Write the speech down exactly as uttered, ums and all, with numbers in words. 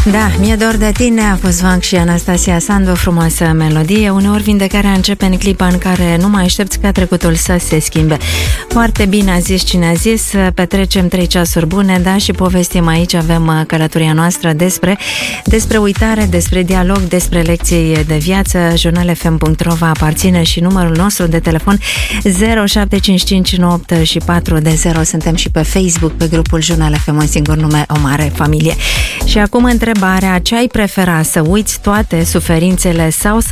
Da, mi-e dor de tine, a fost Vank și Anastasia Sandu, frumoasă melodie. Uneori vindecarea începe în clipa în care nu mai aștepți ca trecutul să se schimbe. Foarte bine a zis cine a zis, petrecem trei ceasuri bune, da, și povestim aici, avem călătoria noastră despre, despre uitare, despre dialog, despre lecții de viață. jurnal f m punct r o va aparține și numărul nostru de telefon zero șapte cinci cinci nouă opt și patru de zero. Suntem și pe Facebook, pe grupul Jurnal F M, un singur nume, o mare familie. Și acum întrebarea, ce ai prefera, să uiți toate suferințele sau să